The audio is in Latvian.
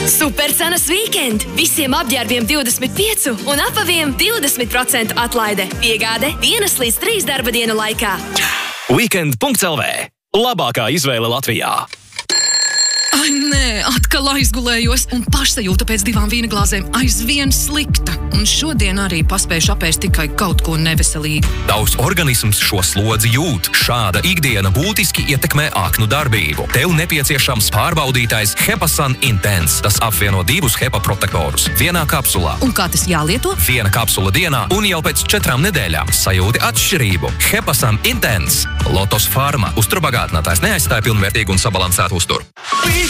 Supercenas weekend! Visiem apģērbiem 25 un apaviem 20% atlaide. Piegāde 1 līdz 3 darba dienu laikā. Weekend.lv. Labākā izvēle Latvijā. Ai, nē, atkal aizgulējos, un pašsajūta pēc 2 vīna glāzēm aizvien slikta. Un šodien arī paspējuši apēst tikai kaut ko neveselīgu. Tavs organisms šo slodzi jūt. Šāda ikdiena būtiski ietekmē aknu darbību. Tev nepieciešams pārbaudītais Hepasan Intense. Tas apvieno 2 HEPA protektorus vienā kapsulā. Un kā tas jālieto? 1 kapsula dienā, un jau pēc 4 nedēļām sajūti atšķirību. Hepasan Intense. Lotos Pharma. Uzturbagātinātājs neaizstāja pilnvērtīgu un sabalansētu uzturu.